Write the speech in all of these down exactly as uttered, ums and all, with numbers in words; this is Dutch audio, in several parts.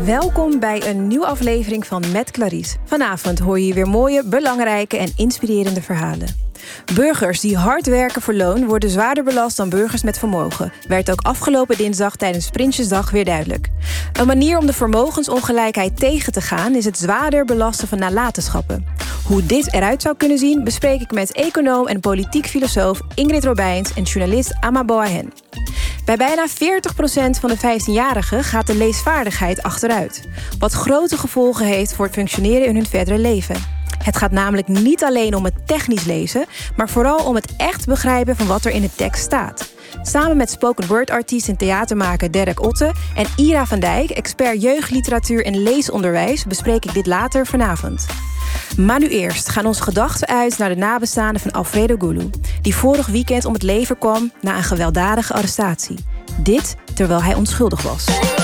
Welkom bij een nieuwe aflevering van Met Clarice. Vanavond hoor je weer mooie, belangrijke en inspirerende verhalen. Burgers die hard werken voor loon worden zwaarder belast dan burgers met vermogen. Werd ook afgelopen dinsdag tijdens Prinsjesdag weer duidelijk. Een manier om de vermogensongelijkheid tegen te gaan is het zwaarder belasten van nalatenschappen. Hoe dit eruit zou kunnen zien bespreek ik met econoom en politiek filosoof Ingrid Robijns en journalist Ama Boahen. Bij bijna veertig procent van de vijftienjarigen gaat de leesvaardigheid achteruit. Wat grote gevolgen heeft voor het functioneren in hun verdere leven. Het gaat namelijk niet alleen om het technisch lezen, maar vooral om het echt begrijpen van wat er in de tekst staat. Samen met spoken word artiest en theatermaker Derek Otte en Ira van Dijk, expert jeugdliteratuur en leesonderwijs, bespreek ik dit later vanavond. Maar nu eerst gaan onze gedachten uit naar de nabestaanden van Alfredo Gulu, die vorig weekend om het leven kwam na een gewelddadige arrestatie. Dit terwijl hij onschuldig was.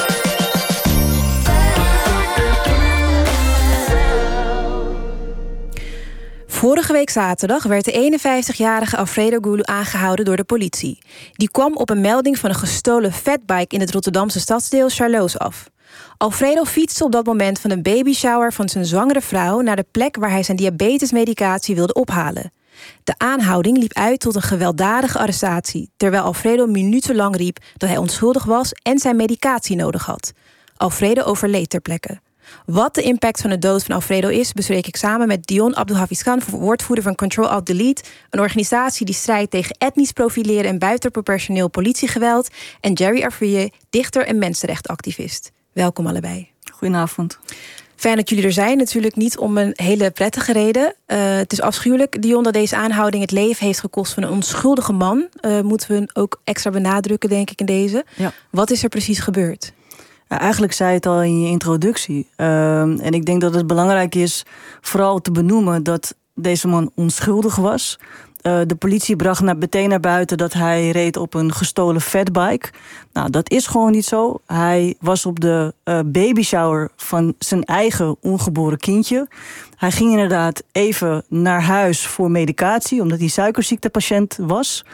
Vorige week zaterdag werd de eenenvijftigjarige Alfredo Gulu aangehouden door de politie. Die kwam op een melding van een gestolen fatbike in het Rotterdamse stadsdeel Charloes af. Alfredo fietste op dat moment van een babyshower van zijn zwangere vrouw naar de plek waar hij zijn diabetesmedicatie wilde ophalen. De aanhouding liep uit tot een gewelddadige arrestatie, terwijl Alfredo minutenlang riep dat hij onschuldig was en zijn medicatie nodig had. Alfredo overleed ter plekke. Wat de impact van de dood van Alfredo is, bespreek ik samen met Dion Abdulhafiz Khan, woordvoerder van Control Alt Delete, een organisatie die strijdt tegen etnisch profileren en buitenproportioneel politiegeweld, en Jerry Afriye, dichter en mensenrechtenactivist. Welkom allebei. Goedenavond. Fijn dat jullie er zijn. Natuurlijk niet om een hele prettige reden. Uh, het is afschuwelijk, Dion, dat deze aanhouding het leven heeft gekost van een onschuldige man. Uh, moeten we ook extra benadrukken, denk ik, in deze. Ja. Wat is er precies gebeurd? Ja, eigenlijk zei je het al in je introductie. Uh, en ik denk dat het belangrijk is vooral te benoemen dat deze man onschuldig was. Uh, de politie bracht naar, meteen naar buiten dat hij reed op een gestolen fatbike. Nou, dat is gewoon niet zo. Hij was op de uh, babyshower van zijn eigen ongeboren kindje. Hij ging inderdaad even naar huis voor medicatie, omdat hij suikerziektepatiënt was.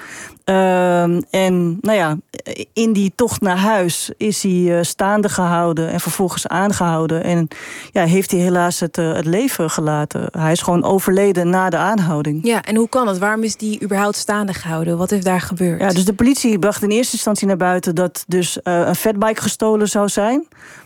Uh, en nou ja, in die tocht naar huis is hij uh, staande gehouden en vervolgens aangehouden. En ja, heeft hij helaas het, uh, het leven gelaten. Hij is gewoon overleden na de aanhouding. Ja, en hoe kan het? Waarom is die überhaupt staande gehouden? Wat is daar gebeurd? Ja, dus de politie bracht in eerste instantie naar buiten dat dus uh, een fatbike gestolen zou zijn.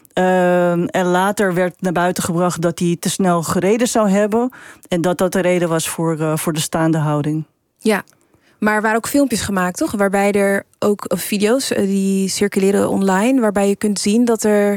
Uh, en later werd naar buiten gebracht dat hij te snel gereden zou hebben. En dat dat de reden was voor, uh, voor de staande houding. Ja, maar er waren ook filmpjes gemaakt, toch? Waarbij er ook video's uh, die circuleren online, waarbij je kunt zien dat er,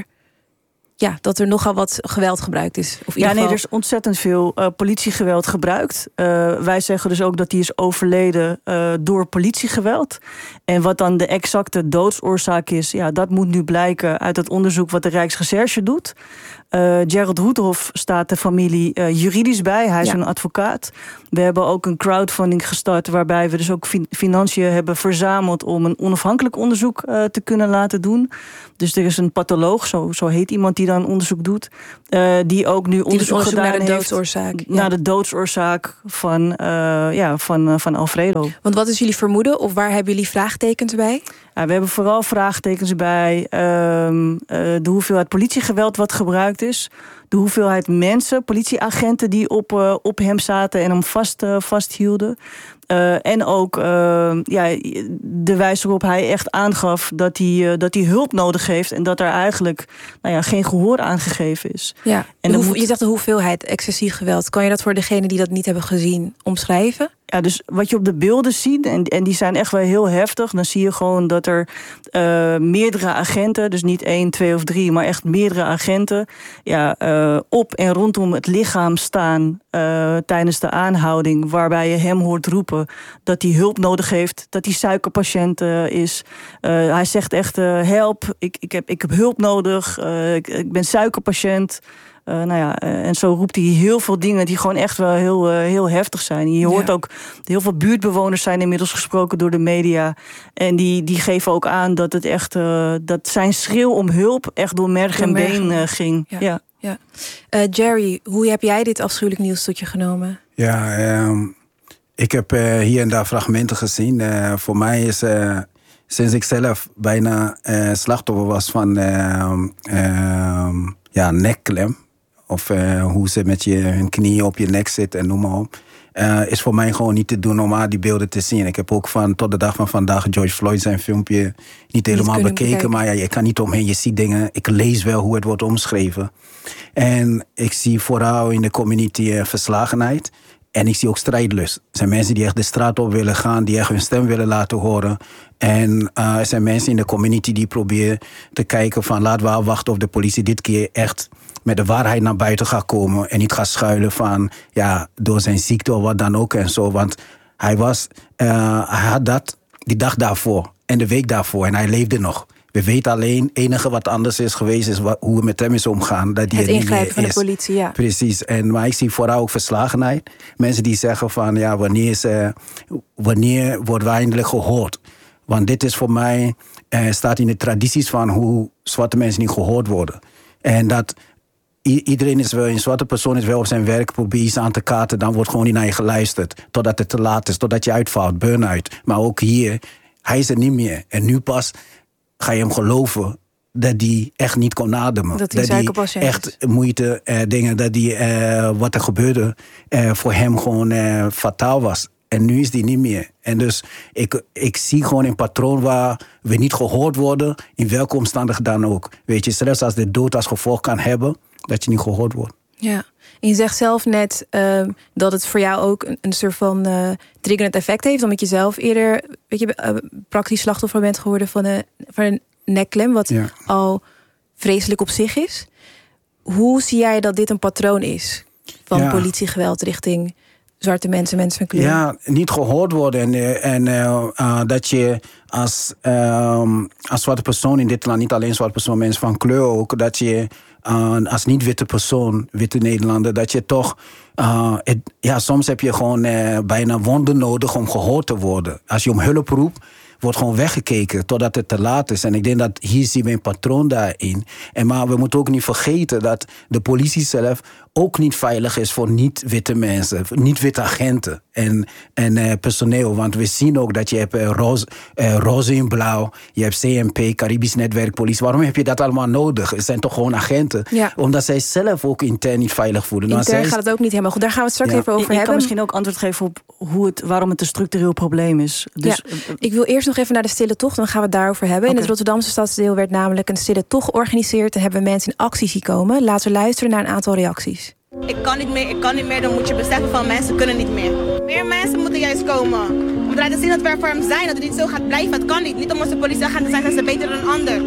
ja, dat er nogal wat geweld gebruikt is. Of in ja, ieder nee, geval... er is ontzettend veel uh, politiegeweld gebruikt. Uh, wij zeggen dus ook dat hij is overleden uh, door politiegeweld. En wat dan de exacte doodsoorzaak is, ja, dat moet nu blijken uit het onderzoek wat de Rijksrecherche doet. Uh, Gerald Roethoff staat de familie uh, juridisch bij. Hij is ja. een advocaat. We hebben ook een crowdfunding gestart waarbij we dus ook fin- financiën hebben verzameld om een onafhankelijk onderzoek uh, te kunnen laten doen. Dus er is een patholoog, zo, zo heet iemand die dan onderzoek doet, uh, die ook nu die onderzoek dus gedaan naar de heeft doodsoorzaak. Ja. Naar de doodsoorzaak van, uh, ja, van, uh, van Alfredo. Want wat is jullie vermoeden of waar hebben jullie vraagtekens bij? Ja, we hebben vooral vraagtekens bij uh, uh, de hoeveelheid politiegeweld wat gebruikt is. De hoeveelheid mensen, politieagenten die op, uh, op hem zaten en hem vast, uh, vasthielden. Uh, en ook uh, ja, de wijze waarop hij echt aangaf dat hij, uh, dat hij hulp nodig heeft. En dat er eigenlijk nou ja, geen gehoor aan gegeven is. Ja. En hoe, moet... Je zegt de hoeveelheid excessief geweld. Kan je dat voor degenen die dat niet hebben gezien omschrijven? Ja, dus wat je op de beelden ziet, en, en die zijn echt wel heel heftig. Dan zie je gewoon dat er uh, meerdere agenten, dus niet één, twee of drie, maar echt meerdere agenten, ja, uh, op en rondom het lichaam staan uh, tijdens de aanhouding, waarbij je hem hoort roepen dat hij hulp nodig heeft, dat hij suikerpatiënt uh, is. Uh, hij zegt echt, uh, help, ik, ik, heb, ik heb hulp nodig, uh, ik, ik ben suikerpatiënt. Uh, nou ja, uh, en zo roept hij heel veel dingen die gewoon echt wel heel, uh, heel heftig zijn. Je hoort ja. ook, heel veel buurtbewoners zijn inmiddels gesproken door de media. En die, die geven ook aan dat het echt, uh, dat zijn schreeuw om hulp echt door merg en been uh, ging. Ja. Ja. Ja. Uh, Jerry, hoe heb jij dit afschuwelijk nieuws tot je genomen? Ja, um, ik heb uh, hier en daar fragmenten gezien. Uh, voor mij is uh, sinds ik zelf bijna uh, slachtoffer was van uh, uh, ja, nekklem. Of uh, hoe ze met je hun knieën op je nek zit en noem maar op. Uh, is voor mij gewoon niet te doen om aan die beelden te zien. Ik heb ook van tot de dag van vandaag George Floyd zijn filmpje niet helemaal niet bekeken. Bekijken. Maar ja, je kan niet omheen. Je ziet dingen. Ik lees wel hoe het wordt omschreven. En ik zie vooral in de community uh, verslagenheid. En ik zie ook strijdlust. Er zijn mensen die echt de straat op willen gaan. Die echt hun stem willen laten horen. En uh, er zijn mensen in de community die proberen te kijken van laten we afwachten of de politie dit keer echt met de waarheid naar buiten gaat komen. En niet gaat schuilen van ja, door zijn ziekte of wat dan ook en zo. Want hij was, uh, hij had dat die dag daarvoor en de week daarvoor. En hij leefde nog. We weten alleen, het enige wat anders is geweest is wat, hoe we met hem is omgaan. Dat die het ingrijpen van is. de politie, ja. Precies. En, maar ik zie vooral ook verslagenheid. Mensen die zeggen van, ja, wanneer, is, uh, wanneer worden we eindelijk gehoord? Want dit is voor mij, uh, staat in de tradities van hoe zwarte mensen niet gehoord worden. En dat i- iedereen is wel, een zwarte persoon is wel op zijn werk, probeert iets aan te kaarten, dan wordt gewoon niet naar je geluisterd. Totdat het te laat is, totdat je uitvalt, burn-out. Maar ook hier, hij is er niet meer. En nu pas ga je hem geloven dat hij echt niet kon ademen. Dat hij suikerpatiënt is. Echt moeite, uh, dingen, dat die, uh, wat er gebeurde uh, voor hem gewoon uh, fataal was. En nu is die niet meer. En dus ik, ik zie gewoon een patroon waar we niet gehoord worden, in welke omstandigheden dan ook. Weet je, zelfs als de dood als gevolg kan hebben, dat je niet gehoord wordt. Ja, en je zegt zelf net uh, dat het voor jou ook een, een soort van uh, triggerend effect heeft, omdat je zelf eerder, weet je, uh, praktisch slachtoffer bent geworden van een, van een nekklem, wat ja. al vreselijk op zich is. Hoe zie jij dat dit een patroon is van ja. politiegeweld richting zwarte mensen, mensen van kleur? Ja, niet gehoord worden. En, en uh, uh, dat je als, um, als zwarte persoon in dit land, niet alleen zwarte persoon, mensen van kleur ook, dat je uh, als niet-witte persoon, witte Nederlander, dat je toch, uh, het, ja, soms heb je gewoon uh, bijna wonden nodig om gehoord te worden. Als je om hulp roept, wordt gewoon weggekeken totdat het te laat is. En ik denk dat hier zien we een patroon daarin. En maar we moeten ook niet vergeten dat de politie zelf ook niet veilig is voor niet-witte mensen, niet-witte agenten en, en uh, personeel. Want we zien ook dat je hebt uh, roze, uh, roze in blauw, je hebt C M P, Caribisch Netwerk Politie. Waarom heb je dat allemaal nodig? Het zijn toch gewoon agenten? Ja. Omdat zij zelf ook intern niet veilig voelen. Intern zij gaat het ook niet helemaal goed. Daar gaan we het straks ja. even over ik, ik hebben. Ik kan misschien ook antwoord geven op hoe het, waarom het een structureel probleem is. Dus, ja. Ik wil eerst nog even naar de stille tocht, dan gaan we het daarover hebben. Okay. In het Rotterdamse stadsdeel werd namelijk een stille tocht georganiseerd en hebben mensen in actie zien komen. Laten we luisteren naar een aantal reacties. Ik kan niet meer, ik kan niet meer, dan moet je beseffen van mensen kunnen niet meer. Meer mensen moeten juist komen. Om te laten zien dat we er voor hem zijn, dat het niet zo gaat blijven. Het kan niet. Niet om onze politieagenten te zijn, zijn ze beter dan een ander.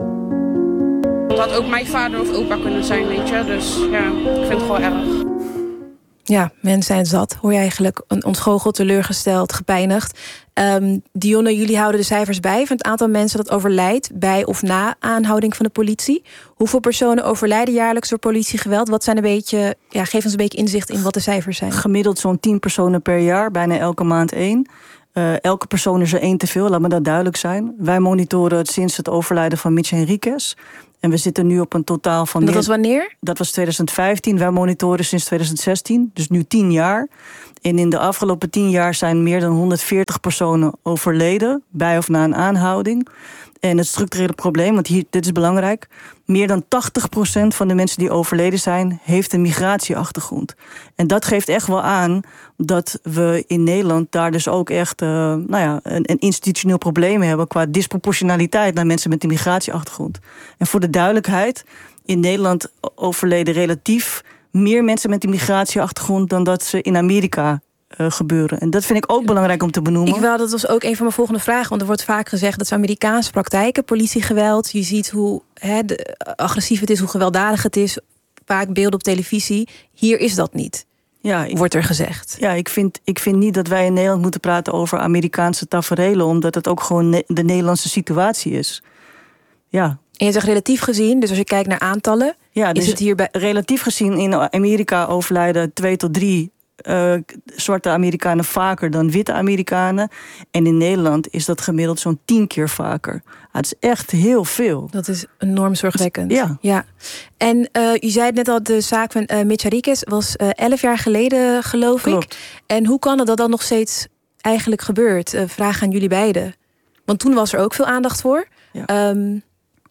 Het had ook mijn vader of opa kunnen zijn, weet je. Dus ja, ik vind het gewoon erg. Ja, mensen zijn zat, hoor je eigenlijk. Ontgoocheld, teleurgesteld, gepijnigd. Um, Dionne, jullie houden de cijfers bij van het aantal mensen dat overlijdt bij of na aanhouding van de politie. Hoeveel personen overlijden jaarlijks door politiegeweld? Wat zijn een beetje, ja, geef ons een beetje inzicht in wat de cijfers zijn. Gemiddeld zo'n tien personen per jaar, bijna elke maand één. Uh, elke persoon is er één te veel, laat me dat duidelijk zijn. Wij monitoren het sinds het overlijden van Mitch Henriquez. En we zitten nu op een totaal van... En dat was wanneer? Dat was twintig vijftien. Wij monitoren sinds twintig zestien, dus nu tien jaar. En in de afgelopen tien jaar zijn meer dan honderdveertig personen overleden, bij of na een aanhouding. En het structurele probleem, want hier, dit is belangrijk, meer dan tachtig procent van de mensen die overleden zijn, heeft een migratieachtergrond. En dat geeft echt wel aan dat we in Nederland daar dus ook echt uh, nou ja, een, een institutioneel probleem hebben qua disproportionaliteit naar mensen met een migratieachtergrond. En voor de duidelijkheid, in Nederland overleden relatief meer mensen met een migratieachtergrond dan dat ze in Amerika Uh, gebeuren. En dat vind ik ook belangrijk om te benoemen. Ik wil, dat was ook een van mijn volgende vragen. Want er wordt vaak gezegd dat zijn Amerikaanse praktijken, politiegeweld. Je ziet hoe he, de, agressief het is, hoe gewelddadig het is. Vaak beelden op televisie. Hier is dat niet. Ja, ik, wordt er gezegd. Ja, ik vind, ik vind niet dat wij in Nederland moeten praten over Amerikaanse taferelen, omdat het ook gewoon ne- de Nederlandse situatie is. Ja. En je zegt relatief gezien, dus als je kijkt naar aantallen, ja, dus is het hierbij relatief gezien in Amerika overlijden twee tot drie Uh, zwarte Amerikanen vaker dan witte Amerikanen. En in Nederland is dat gemiddeld zo'n tien keer vaker. Het is echt heel veel. Dat is enorm zorgwekkend. Ja. ja. En uh, u zei het net al, de zaak van uh, Mitch Henriquez was uh, elf jaar geleden, geloof Klopt. ik. En hoe kan het dat dat nog steeds eigenlijk gebeurt? Uh, vraag aan jullie beiden. Want toen was er ook veel aandacht voor. Ja. Um,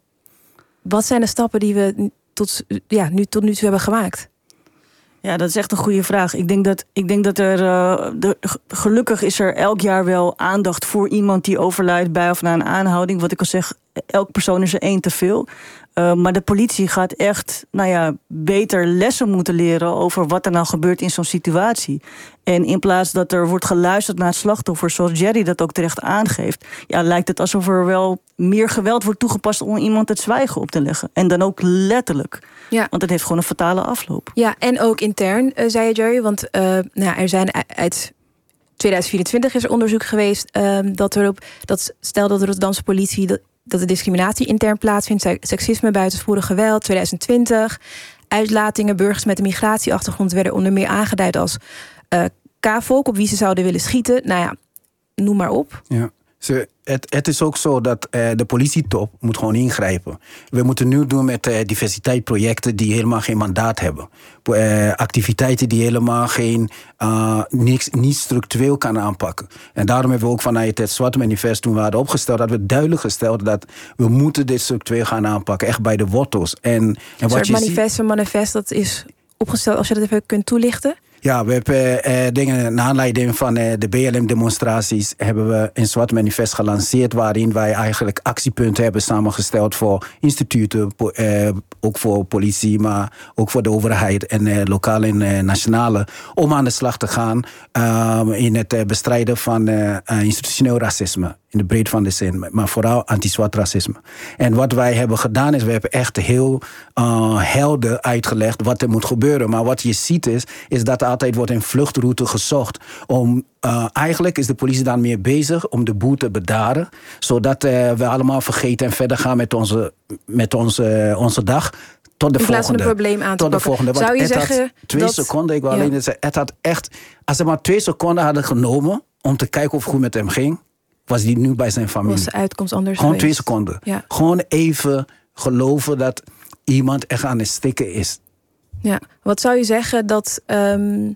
wat zijn de stappen die we tot, ja, nu, tot nu toe hebben gemaakt? Ja, dat is echt een goede vraag. Ik denk dat, ik denk dat er, uh, de, gelukkig is er elk jaar wel aandacht voor iemand die overlijdt bij of na een aanhouding. Wat ik al zeg, elk persoon is er één te veel. Uh, maar de politie gaat echt, nou ja, beter lessen moeten leren over wat er nou gebeurt in zo'n situatie. En in plaats dat er wordt geluisterd naar het slachtoffer, zoals Jerry dat ook terecht aangeeft, ja, lijkt het alsof er wel meer geweld wordt toegepast om iemand het zwijgen op te leggen. En dan ook letterlijk. Ja. Want het heeft gewoon een fatale afloop. Ja, en ook intern, uh, zei je, Jerry. Want uh, nou ja, er zijn uit tweeduizend vierentwintig is er onderzoek geweest uh, dat erop, dat stel dat de Rotterdamse politie dat, dat de discriminatie intern plaatsvindt, seksisme, buitensporig geweld, tweeduizend twintig, uitlatingen, burgers met een migratieachtergrond werden onder meer aangeduid als uh, K-volk, op wie ze zouden willen schieten. Nou ja, noem maar op. Ja. Ze, het, het is ook zo dat uh, de politietop moet gewoon ingrijpen. We moeten nu doen met uh, diversiteitsprojecten die helemaal geen mandaat hebben. Uh, activiteiten die helemaal geen, uh, niks, niet structureel kan aanpakken. En daarom hebben we ook vanuit het Zwarte Manifest toen we hadden opgesteld, dat we duidelijk gesteld dat we moeten dit structureel gaan aanpakken. Echt bij de wortels. En, en een wat soort je manifest, ziet, een manifest dat is opgesteld, als je dat even kunt toelichten. Ja, we hebben uh, dingen naar aanleiding van uh, de B L M-demonstraties hebben we een Zwart Manifest gelanceerd, waarin wij eigenlijk actiepunten hebben samengesteld voor instituten, uh, ook voor politie, maar ook voor de overheid en uh, lokaal en uh, nationale, om aan de slag te gaan uh, in het uh, bestrijden van uh, uh, institutioneel racisme. In de breedte van de zin, maar vooral anti-zwart racisme. En wat wij hebben gedaan is, we hebben echt heel uh, helder uitgelegd wat er moet gebeuren. Maar wat je ziet is, is dat er altijd wordt een vluchtroute gezocht. Om, uh, eigenlijk is de politie dan meer bezig om de boel te bedaren. Zodat uh, we allemaal vergeten en verder gaan met onze, met onze, onze dag. Tot de in plaats volgende, van een probleem aan te tot de pakken. volgende. Want Zou je het zeggen had twee dat, seconden, ik wil ja. alleen zeggen, het had echt, als ze maar twee seconden hadden genomen om te kijken of het goed met hem ging, was die nu bij zijn familie. Was de uitkomst anders Gewoon geweest? twee seconden. Ja. Gewoon even geloven dat iemand echt aan het stikken is. Ja. Wat zou je zeggen dat um,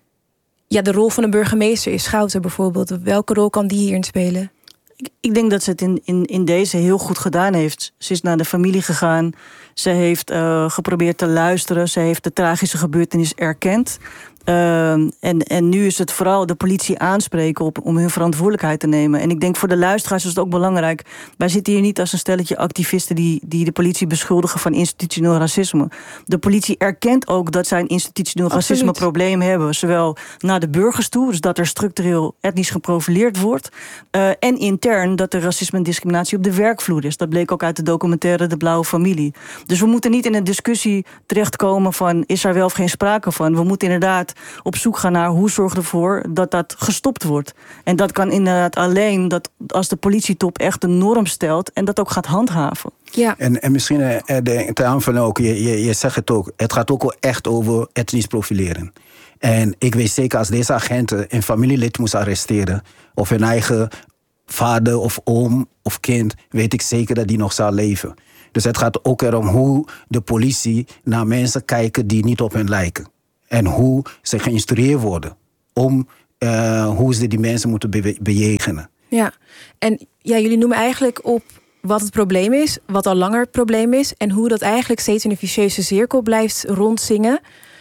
ja, de rol van een burgemeester is? Schouten bijvoorbeeld. Welke rol kan die hierin spelen? Ik, ik denk dat ze het in, in, in deze heel goed gedaan heeft. Ze is naar de familie gegaan. Ze heeft uh, geprobeerd te luisteren. Ze heeft de tragische gebeurtenis erkend. Uh, en, en nu is het vooral de politie aanspreken op, om hun verantwoordelijkheid te nemen. En ik denk voor de luisteraars is het ook belangrijk. Wij zitten hier niet als een stelletje activisten die, die de politie beschuldigen van institutioneel racisme. De politie erkent ook dat zij een institutioneel racisme probleem hebben. Zowel naar de burgers toe, dus dat er structureel etnisch geprofileerd wordt. Uh, en intern dat er racisme en discriminatie op de werkvloer is. Dat bleek ook uit de documentaire De Blauwe Familie. Dus we moeten niet in een discussie terechtkomen van is er wel of geen sprake van. We moeten inderdaad op zoek gaan naar hoe zorg ervoor dat dat gestopt wordt. En dat kan inderdaad alleen dat als de politietop echt de norm stelt en dat ook gaat handhaven. Ja. En, en misschien uh, de, te aanvullen ook, je, je, je zegt het ook, het gaat ook wel echt over etnisch profileren. En ik weet zeker als deze agenten een familielid moest arresteren, of hun eigen vader of oom of kind, weet ik zeker dat die nog zou leven. Dus het gaat ook erom hoe de politie naar mensen kijken die niet op hen lijken. En hoe ze geïnstrueerd worden om uh, hoe ze die mensen moeten be- bejegenen. Ja, en ja, jullie noemen eigenlijk op wat het probleem is, wat al langer het probleem is, en hoe dat eigenlijk steeds in een vicieuze cirkel blijft rondzingen.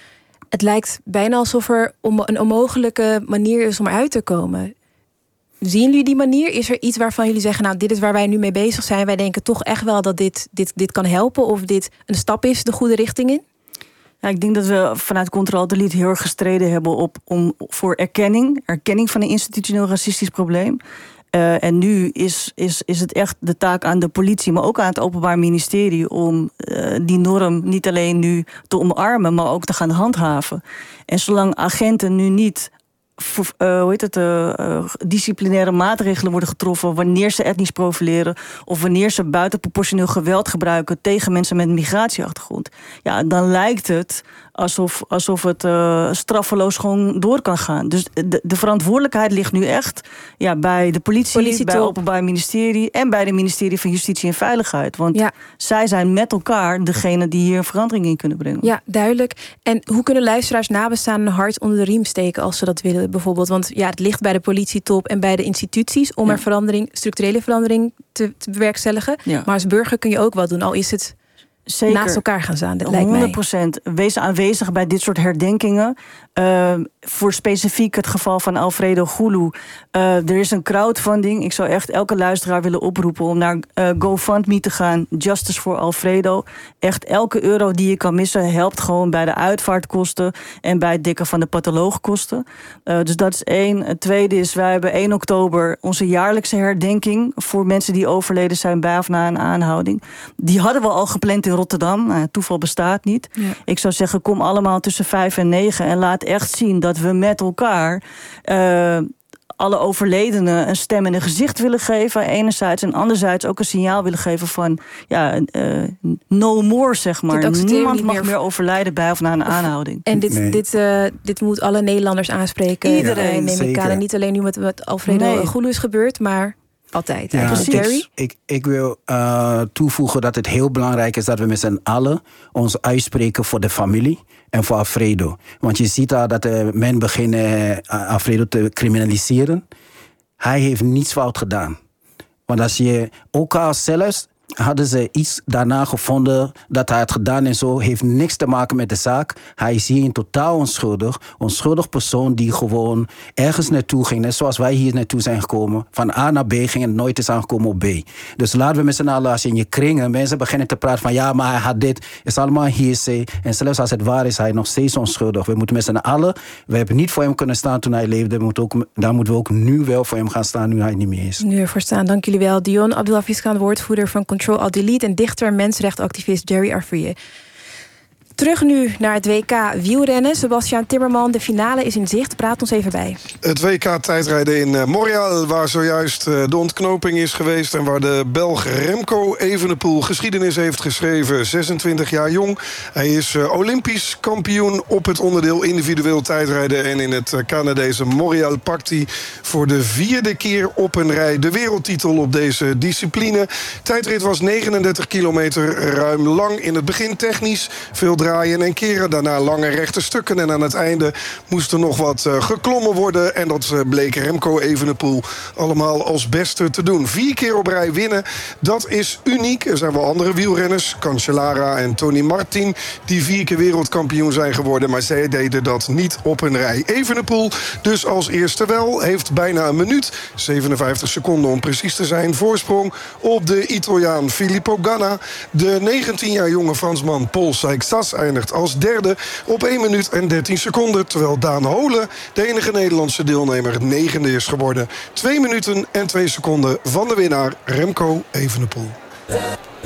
Het lijkt bijna alsof er een onmogelijke manier is om eruit te komen. Zien jullie die manier? Is er iets waarvan jullie zeggen, nou, dit is waar wij nu mee bezig zijn. Wij denken toch echt wel dat dit, dit, dit kan helpen, of dit een stap is de goede richting in? Ja, ik denk dat we vanuit Control Delete heel erg gestreden hebben op, om, voor erkenning. Erkenning van een institutioneel racistisch probleem. Uh, en nu is, is, is het echt de taak aan de politie, maar ook aan het Openbaar Ministerie om uh, die norm niet alleen nu te omarmen, maar ook te gaan handhaven. En zolang agenten nu niet Uh, hoe heet het, uh, uh, disciplinaire maatregelen worden getroffen wanneer ze etnisch profileren of wanneer ze buitenproportioneel geweld gebruiken tegen mensen met een migratieachtergrond, ja, dan lijkt het alsof, alsof het uh, straffeloos gewoon door kan gaan. Dus de, de verantwoordelijkheid ligt nu echt ja, bij de politie, politie bij het Openbaar Ministerie en bij het ministerie van Justitie en Veiligheid. Want ja. zij zijn met elkaar degene die hier verandering in kunnen brengen. Ja, duidelijk. En hoe kunnen luisteraars nabestaanden een hart onder de riem steken als ze dat willen aanhouden bijvoorbeeld? Want ja, het ligt bij de politietop en bij de instituties om Ja. er verandering, structurele verandering te, te bewerkstelligen. Ja. Maar als burger kun je ook wat doen, al is het Zeker. naast elkaar gaan staan. Dat lijkt honderd mij. procent. Wees aanwezig bij dit soort herdenkingen. Uh, voor specifiek het geval van Alfredo Gulu. Uh, er is een crowdfunding. Ik zou echt elke luisteraar willen oproepen om naar uh, GoFundMe te gaan. Justice for Alfredo. Echt elke euro die je kan missen helpt gewoon bij de uitvaartkosten en bij het dekken van de patoloogkosten. Uh, dus dat is één. Het tweede is, wij hebben één oktober onze jaarlijkse herdenking voor mensen die overleden zijn bij of na een aanhouding. Die hadden we al gepland in Rotterdam. Nou, toeval bestaat niet. Ja. Ik zou zeggen, kom allemaal tussen vijf en negen en laat echt zien dat we met elkaar uh, alle overledenen een stem en een gezicht willen geven, enerzijds, en anderzijds ook een signaal willen geven van ja, uh, no more, zeg maar. Niemand mag meer, meer overlijden bij of na een aanhouding. En dit, nee. dit, uh, dit moet alle Nederlanders aanspreken. Iedereen, uh, neem ik aan. En niet alleen nu met wat Alfredo nee. Gulu is gebeurd, maar altijd. Ja, Jerry? Ik, ik wil uh, toevoegen dat het heel belangrijk is dat we met z'n allen ons uitspreken voor de familie en voor Alfredo. Want je ziet daar dat uh, men begint uh, Alfredo te criminaliseren. Hij heeft niets fout gedaan. Want als je ook al zelfs hadden ze iets daarna gevonden dat hij had gedaan en zo, heeft niks te maken met de zaak. Hij is hier in totaal onschuldig. Onschuldig persoon die gewoon ergens naartoe ging, net zoals wij hier naartoe zijn gekomen. Van A naar B ging en nooit is aangekomen op B. Dus laten we met z'n allen, als je in je kringen mensen beginnen te praten van ja, maar hij had dit, is allemaal hearsay. En zelfs als het waar is, hij nog steeds onschuldig. We moeten met z'n allen, we hebben niet voor hem kunnen staan toen hij leefde. We moeten ook, daar moeten we ook nu wel voor hem gaan staan, nu hij niet meer is. Nu ervoor staan, dank jullie wel. Dion Abdulhafiz Khan, woordvoerder van Control Alt Delete en dichter en mensenrechtenactivist Jerry Afriyie. Terug nu naar het W K wielrennen. Sebastiaan Timmerman, de finale is in zicht. Praat ons even bij. Het W K tijdrijden in Montreal, waar zojuist de ontknoping is geweest en waar de Belg Remco Evenepoel geschiedenis heeft geschreven. zesentwintig jaar jong. Hij is Olympisch kampioen op het onderdeel individueel tijdrijden. En in het Canadese Montreal pakt hij voor de vierde keer op een rij de wereldtitel op deze discipline. Tijdrit was negenendertig kilometer, ruim lang in het begin technisch. Veel draaien en keren, daarna lange rechte stukken. En aan het einde moest er nog wat uh, geklommen worden. En dat uh, bleek Remco Evenepoel allemaal als beste te doen. Vier keer op rij winnen, dat is uniek. Er zijn wel andere wielrenners, Cancellara en Tony Martin, die vier keer wereldkampioen zijn geworden. Maar zij deden dat niet op een rij. Evenepoel dus als eerste wel, heeft bijna een minuut, zevenenvijftig seconden om precies te zijn, voorsprong op de Italiaan Filippo Ganna. De negentien jaar jonge Fransman Paul Seixas eindigt als derde op één minuut en dertien seconden. Terwijl Daan Holen, de enige Nederlandse deelnemer, het negende is geworden. twee minuten en twee seconden van de winnaar Remco Evenepoel.